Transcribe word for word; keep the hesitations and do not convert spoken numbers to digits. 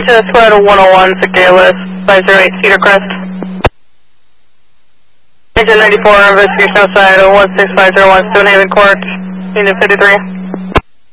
to squad one oh one, Cicalus, five zero eight Cedar Crest. Engine ninety-four, investigation outside, oh one six five zero one, Stonehaven Court, unit fifty-three.